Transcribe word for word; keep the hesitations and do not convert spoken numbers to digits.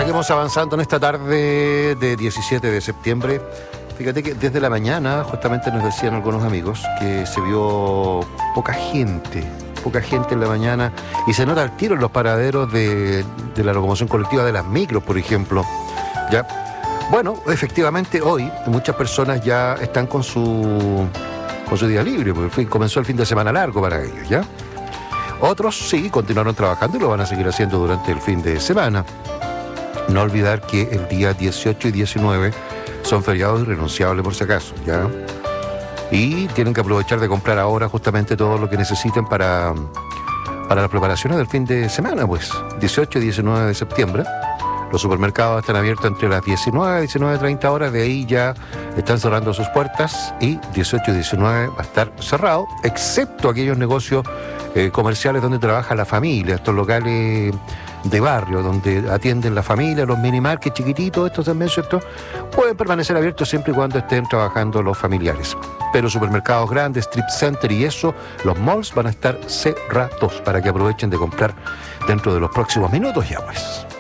Seguimos avanzando en esta tarde de diecisiete de septiembre. Fíjate que desde la mañana justamente nos decían algunos amigos que se vio poca gente, poca gente en la mañana, y se nota el tiro en los paraderos de, de la locomoción colectiva de las micros, por ejemplo. ¿Ya? Bueno, efectivamente hoy muchas personas ya están con su, con su día libre, porque el fin, comenzó el fin de semana largo para ellos, ¿ya? Otros sí continuaron trabajando y lo van a seguir haciendo durante el fin de semana. No olvidar que el día dieciocho y diecinueve son feriados irrenunciables por si acaso, ¿ya? Y tienen que aprovechar de comprar ahora justamente todo lo que necesiten para, para las preparaciones del fin de semana, pues, dieciocho y diecinueve de septiembre. Los supermercados están abiertos entre las diecinueve y diecinueve treinta horas, de ahí ya están cerrando sus puertas y dieciocho y diecinueve va a estar cerrado, excepto aquellos negocios eh, comerciales donde trabaja la familia, estos locales de barrio donde atienden la familia, los mini markets chiquititos, estos también, ¿cierto? Pueden permanecer abiertos siempre y cuando estén trabajando los familiares. Pero supermercados grandes, strip center y eso, los malls van a estar cerrados para que aprovechen de comprar dentro de los próximos minutos ya, pues.